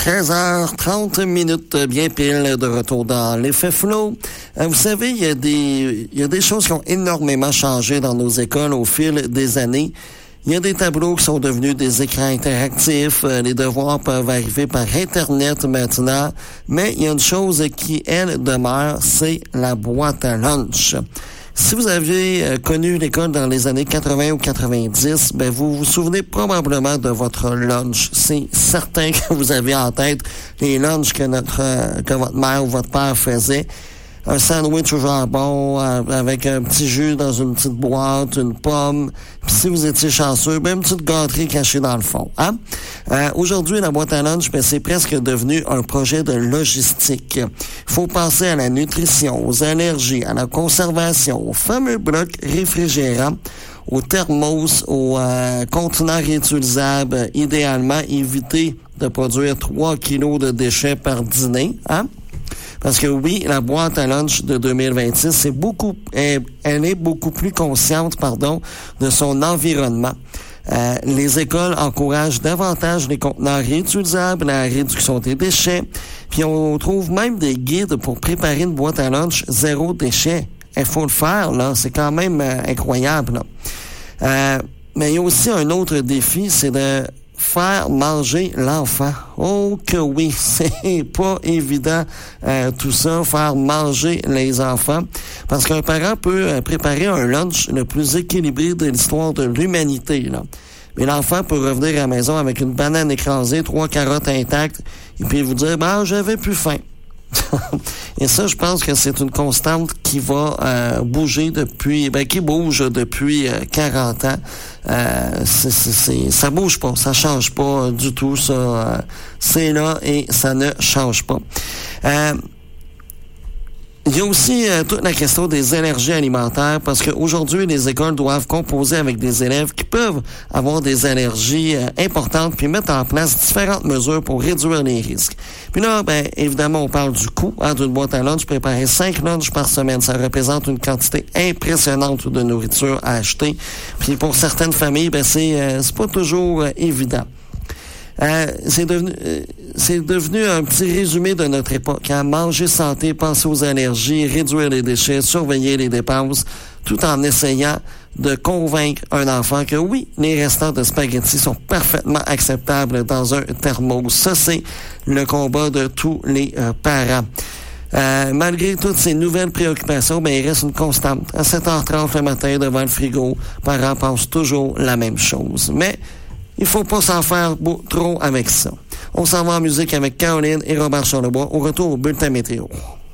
13h30, bien pile, de retour dans l'effet flow. Vous savez, il y a des choses qui ont énormément changé dans nos écoles au fil des années. Il y a des tableaux qui sont devenus des écrans interactifs. Les devoirs peuvent arriver par Internet maintenant. Mais il y a une chose qui, elle, demeure, c'est la boîte à lunch. Si vous aviez connu l'école dans les années 80 ou 90, ben vous vous souvenez probablement de votre lunch. C'est certain que vous avez en tête les lunchs que votre mère ou votre père faisait. Un sandwich au jambon avec un petit jus dans une petite boîte, une pomme. Puis si vous étiez chanceux, ben une petite gâterie cachée dans le fond. Hein? Aujourd'hui, la boîte à lunch, ben c'est presque devenu un projet de logistique. Il faut penser à la nutrition, aux allergies, à la conservation, aux fameux blocs réfrigérants, aux thermos, aux contenants réutilisables. Idéalement, éviter de produire 3 kilos de déchets par dîner. Hein? Parce que oui, la boîte à lunch de 2026, elle est beaucoup plus consciente, de son environnement. Les écoles encouragent davantage les contenants réutilisables, la réduction des déchets, puis on trouve même des guides pour préparer une boîte à lunch zéro déchet. Il faut le faire, là, c'est quand même incroyable, là. Mais il y a aussi un autre défi, c'est de faire manger l'enfant. Oh que oui, c'est pas évident tout ça, faire manger les enfants. Parce qu'un parent peut préparer un lunch le plus équilibré de l'histoire de l'humanité, là. Mais l'enfant peut revenir à la maison avec une banane écrasée, 3 carottes intactes, et puis vous dire, j'avais plus faim. Et ça, je pense que c'est une constante qui va bouger qui bouge depuis 40 ans. Ça bouge pas, ça change pas du tout, ça. C'est là et ça ne change pas. Il y a aussi toute la question des allergies alimentaires, parce qu'aujourd'hui, les écoles doivent composer avec des élèves qui peuvent avoir des allergies importantes, puis mettre en place différentes mesures pour réduire les risques. Puis là, évidemment, on parle du coût d'une boîte à lunch. Préparer 5 lunchs par semaine, ça représente une quantité impressionnante de nourriture à acheter. Puis pour certaines familles, c'est pas toujours évident. C'est devenu un petit résumé de notre époque. Manger santé, penser aux allergies, réduire les déchets, surveiller les dépenses, tout en essayant de convaincre un enfant que oui, les restants de spaghettis sont parfaitement acceptables dans un thermos. Ça, c'est le combat de tous les parents. Malgré toutes ces nouvelles préoccupations, il reste une constante. À 7h30 le matin, devant le frigo, parents pensent toujours la même chose. Mais il faut pas s'en faire trop avec ça. On s'en va en musique avec Caroline et Robert Charlebois au retour au bulletin météo.